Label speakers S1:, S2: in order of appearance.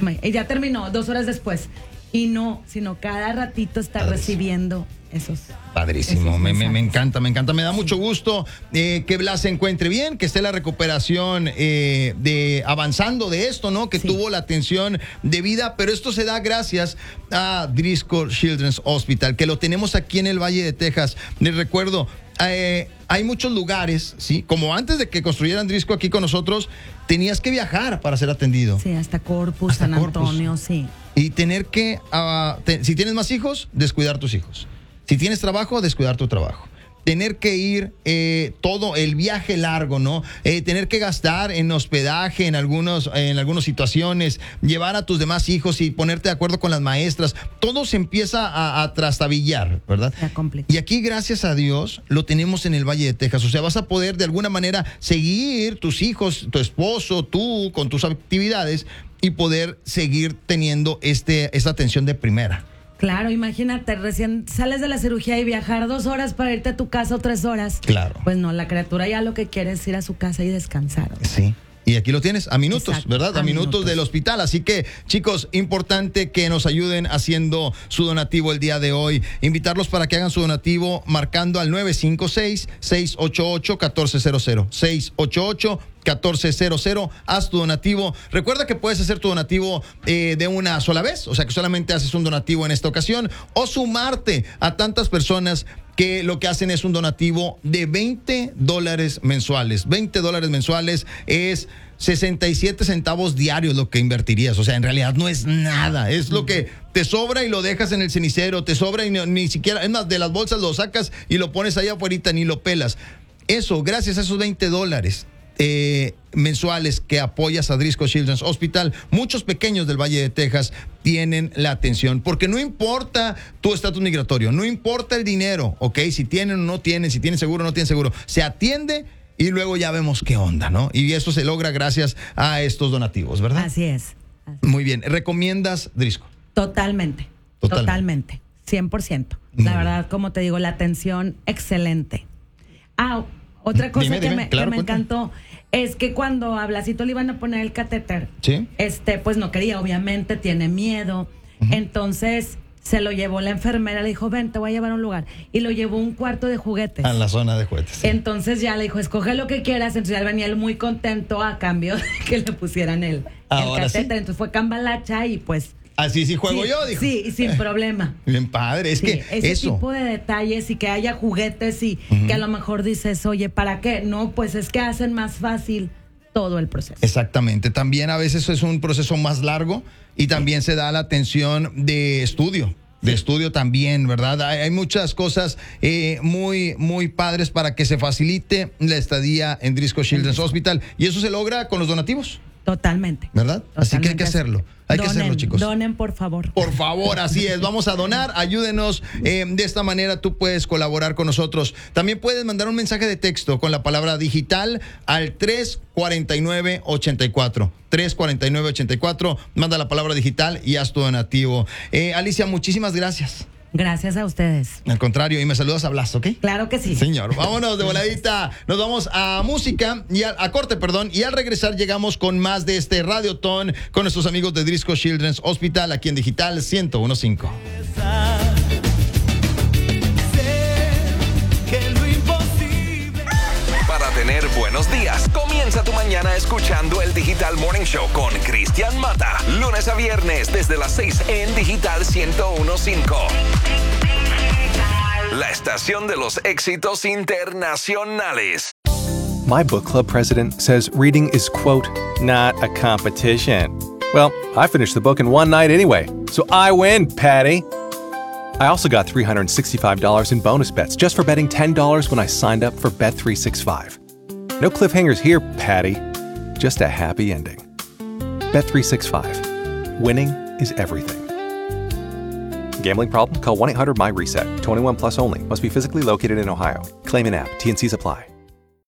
S1: Y ya terminó 2 horas después. Y no, sino cada ratito está recibiendo esos.
S2: Padrísimo, me encanta. Me da mucho gusto que Blas se encuentre bien, que esté la recuperación de avanzando de esto, ¿no? Que tuvo la atención debida, pero esto se da gracias a Driscoll Children's Hospital, que lo tenemos aquí en el Valle de Texas. Les recuerdo, hay muchos lugares, ¿sí? Como antes de que construyeran Driscoll aquí con nosotros, tenías que viajar para ser atendido.
S1: Sí, hasta Corpus, San Antonio, sí.
S2: Y tener que, si tienes más hijos, descuidar tus hijos. Si tienes trabajo, descuidar tu trabajo. Tener que ir todo el viaje largo, ¿no? Tener que gastar en hospedaje en algunas situaciones, llevar a tus demás hijos y ponerte de acuerdo con las maestras. Todo se empieza a trastabillar, ¿verdad? Y aquí, gracias a Dios, lo tenemos en el Valle de Texas. O sea, vas a poder de alguna manera seguir tus hijos, tu esposo, tú, con tus actividades y poder seguir teniendo esta atención de primera.
S1: Claro, imagínate, recién sales de la cirugía y viajar 2 horas para irte a tu casa o 3 horas.
S2: Claro.
S1: Pues no, la criatura ya lo que quiere es ir a su casa y descansar.
S2: Sí. Y aquí lo tienes, a minutos,
S1: exacto,
S2: ¿verdad? A minutos del hospital. Así que, chicos, importante que nos ayuden haciendo su donativo el día de hoy. Invitarlos para que hagan su donativo marcando al 956-688-1400. 688-1400, haz tu donativo. Recuerda que puedes hacer tu donativo de una sola vez, o sea que solamente haces un donativo en esta ocasión, o sumarte a tantas personas que lo que hacen es un donativo de $20 mensuales. $20 mensuales es 67 centavos diarios lo que invertirías. O sea, en realidad no es nada. Es lo que te sobra y lo dejas en el cenicero, te sobra y ni siquiera, es más, de las bolsas lo sacas y lo pones allá afuera, ni lo pelas. Eso, gracias a esos $20 mensuales que apoyas a Driscoll Children's Hospital, muchos pequeños del Valle de Texas tienen la atención, porque no importa tu estatus migratorio, no importa el dinero, ¿ok? Si tienen o no tienen, si tienen seguro o no tienen seguro, se atiende y luego ya vemos qué onda, ¿no? Y eso se logra gracias a estos donativos, ¿verdad?
S1: Así es.
S2: Muy bien, ¿recomiendas Driscoll?
S1: Totalmente. 100%. La verdad, como te digo, la atención excelente. Otra cosa que me encantó es que cuando a Blasito le iban a poner el catéter,
S2: ¿sí?
S1: Pues no quería, obviamente, tiene miedo. Entonces se lo llevó la enfermera, le dijo, ven, te voy a llevar a un lugar. Y lo llevó a un cuarto de juguetes.
S2: A la zona de juguetes. Sí.
S1: Entonces ya le dijo, escoge lo que quieras. Entonces ya venía él muy contento a cambio de que le pusieran el catéter. ¿Sí? Entonces fue cambalacha y pues...
S2: Así sí juego yo, dijo.
S1: Sí, sin problema.
S2: Bien padre, es que
S1: ese tipo de detalles y que haya juguetes y que a lo mejor dices, oye, ¿para qué? No, pues es que hacen más fácil todo el proceso.
S2: Exactamente, también a veces es un proceso más largo y también se da la atención de estudio. De estudio también, ¿verdad? Hay muchas cosas muy, muy padres para que se facilite la estadía en Driscoll Children's Hospital y eso se logra con los donativos.
S1: Totalmente.
S2: ¿Verdad?
S1: Totalmente.
S2: Así que hay que hacerlo. Hay que hacerlo, chicos.
S1: Donen, por favor.
S2: Por favor, así es. Vamos a donar. Ayúdenos. De esta manera tú puedes colaborar con nosotros. También puedes mandar un mensaje de texto con la palabra digital al 349-84. 349-84. Manda la palabra digital y haz tu donativo. Alicia, muchísimas gracias.
S1: Gracias a ustedes.
S2: Al contrario, y me saludas a Blas, ¿ok?
S1: Claro que sí.
S2: Señor, vámonos de voladita. Nos vamos a música, a corte, y al regresar llegamos con más de este Radiotón con nuestros amigos de Driscoll Children's Hospital aquí en Digital 101.5.
S3: Tener buenos días. Comienza tu mañana escuchando el Digital Morning Show con Cristian Mata. Lunes a viernes desde las 6 en Digital 101.5. La estación de los éxitos internacionales.
S4: My book club president says reading is, quote, not a competition. Well, I finished the book in one night anyway, so I win, Patty. I also got $365 in bonus bets just for betting $10 when I signed up for Bet365. No cliffhangers here, Patty. Just a happy ending. Bet365. Winning is everything. Gambling problem? Call 1-800-MY-RESET. 21 plus only. Must be physically located in Ohio. Claim in app. T&Cs apply.